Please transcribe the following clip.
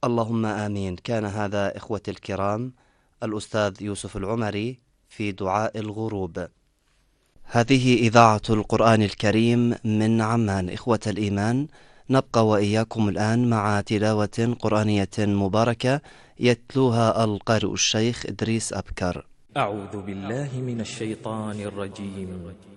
اللهم آمين. كان هذا إخوتي الكرام الأستاذ يوسف العمري في دعاء الغروب. هذه إذاعة القرآن الكريم من عمان. إخوة الإيمان، نبقى وإياكم الآن مع تلاوة قرآنية مباركة يتلوها القارئ الشيخ إدريس أبكر. أعوذ بالله من الشيطان الرجيم.